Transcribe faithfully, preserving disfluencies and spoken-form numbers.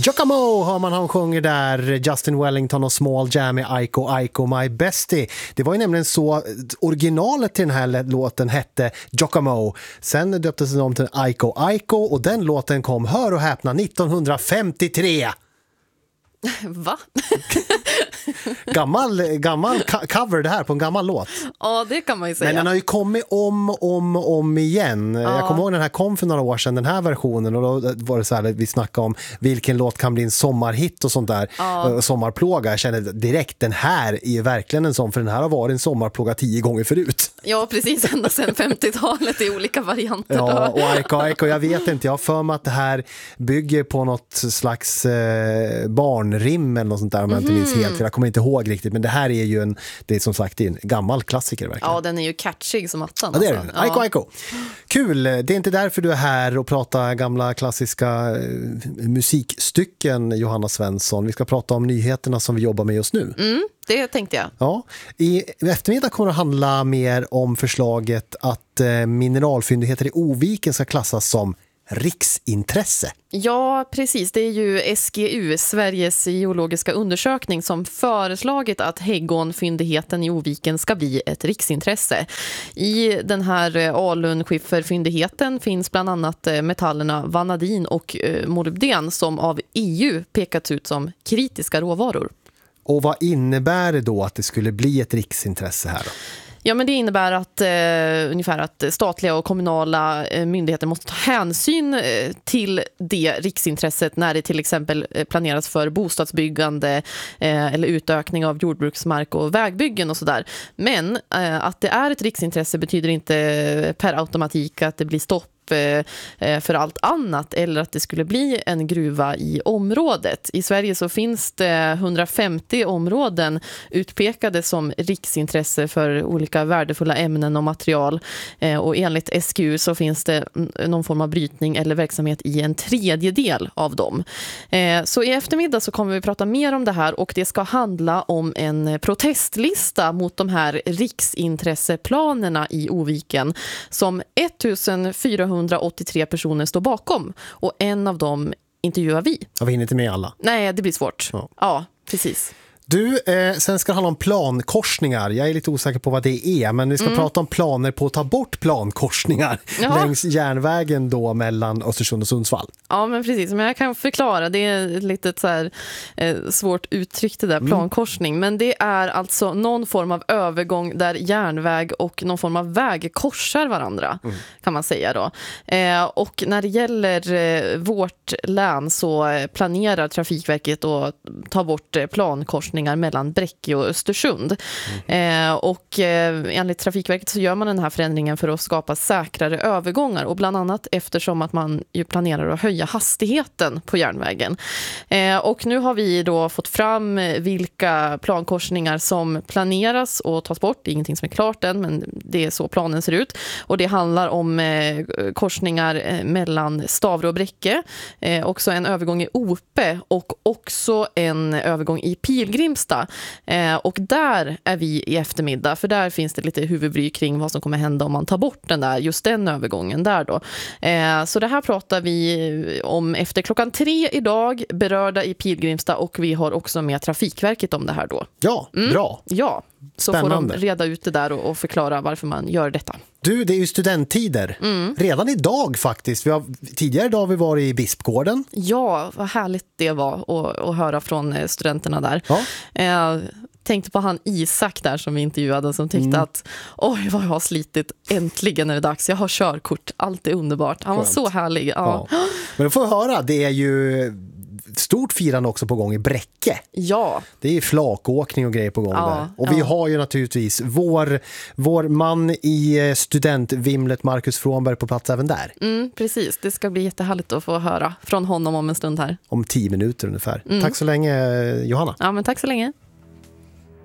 Giacomo har man han sjunger där, Justin Wellington och Small Jam med Aiko Aiko My Bestie. Det var ju nämligen så originalet till den här låten hette Giacomo. Sen döptes den om till Aiko Aiko och den låten kom, hör och häpna, nittonhundrafemtiotre. Va? Gammal, gammal cover det här på en gammal låt. Ja, det kan man ju säga. Men den har ju kommit om, om, om igen. Ja. Jag kommer ihåg den här kom för några år sedan, den här versionen. Och då var det så här, vi snackade om vilken låt kan bli en sommarhit och sånt där. Ja. Sommarplåga. Jag kände direkt, den här är ju verkligen en sån, för den här har varit en sommarplåga tio gånger förut. Ja, precis. Ända sedan femtiotalet i olika varianter. Ja, och Aiko Aiko, jag vet inte. Jag har för mig att det här bygger på något slags eh, barnrim eller något sånt där, om jag inte minns helt. För jag kommer inte ihåg riktigt, men det här är ju en, det är som sagt en gammal klassiker verkligen. Ja, den är ju catchig som attan. Ja, det är den. Alltså. Aiko Aiko. Kul, det är inte därför du är här och pratar gamla klassiska eh, musikstycken, Johanna Svensson. Vi ska prata om nyheterna som vi jobbar med just nu. Mm, det tänkte jag. Ja, i eftermiddag kommer det att handla mer om förslaget att eh, mineralfyndigheter i Oviken ska klassas som riksintresse. Ja, precis. Det är ju S G U, Sveriges geologiska undersökning, som föreslagit att häggonfyndigheten i Oviken ska bli ett riksintresse. I den här alunskifferfyndigheten finns bland annat metallerna vanadin och molybden som av E U pekats ut som kritiska råvaror. Och vad innebär det då att det skulle bli ett riksintresse här då? Ja, men det innebär att eh, ungefär att statliga och kommunala eh, myndigheter måste ta hänsyn eh, till det riksintresset när det till exempel eh, planeras för bostadsbyggande eh, eller utökning av jordbruksmark och vägbyggen och sådär. Men eh, att det är ett riksintresse betyder inte per automatik att det blir stopp för allt annat eller att det skulle bli en gruva i området. I Sverige så finns det hundrafemtio områden utpekade som riksintresse för olika värdefulla ämnen och material, och enligt S G U så finns det någon form av brytning eller verksamhet i en tredjedel av dem. Så i eftermiddag så kommer vi prata mer om det här, och det ska handla om en protestlista mot de här rikintresseplanerna i Oviken som fjortonhundraåttiotre personer står bakom, och en av dem intervjuar vi. Jag hinner inte med alla. Nej, det blir svårt. Ja, ja precis. Du, eh, sen ska det handla om plankorsningar. Jag är lite osäker på vad det är, men vi ska mm. prata om planer på att ta bort plankorsningar Jaha. längs järnvägen då mellan Östersund och Sundsvall. Ja, men precis. Men jag kan förklara. Det är lite så här, eh, svårt uttryckt det där, plankorsning. Mm. Men det är alltså någon form av övergång där järnväg och någon form av väg korsar varandra, mm. kan man säga då. Eh, och när det gäller eh, vårt län så planerar Trafikverket att ta bort eh, plankorsningar mellan Bräcke och Östersund. Mm. Eh, och eh, enligt Trafikverket så gör man den här förändringen för att skapa säkrare övergångar, och bland annat eftersom att man ju planerar att höja hastigheten på järnvägen. Eh, och nu har vi då fått fram vilka plankorsningar som planeras och tas bort. Det är ingenting som är klart än, men det är så planen ser ut. Och det handlar om eh, korsningar eh, mellan Stavre och Bräcke, eh, också en övergång i Ope och också en övergång i Pilgrim. Eh, och där är vi i eftermiddag, för där finns det lite huvudbry kring vad som kommer hända om man tar bort den där, just den övergången där då. Eh, så det här pratar vi om efter klockan tre idag, berörda i Pilgrimstad, och vi har också med Trafikverket om det här då. Ja, mm. bra. Ja, så Spännande. får de reda ut det där och, och förklara varför man gör detta. Du, det är ju studenttider. Mm. Redan idag faktiskt. Vi har, tidigare idag har vi varit i Bispgården. Ja, vad härligt det var att, att höra från studenterna där. Ja. Eh, tänkte på han Isak där som vi intervjuade, som tyckte mm. att oj vad jag har slitit, äntligen är det dags, jag har körkort, allt är underbart. Han Skönt. var så härlig. Ja. Ja. Men då får vi höra, det är ju stort firande också på gång i Bräcke. Ja. Det är flakåkning och grejer på gång ja, där. Och vi ja. har ju naturligtvis vår, vår man i studentvimlet Marcus Frånberg på plats även där. Mm, precis, det ska bli jättehärligt att få höra från honom om en stund här. Om tio minuter ungefär. Mm. Tack så länge, Johanna. Ja, men tack så länge.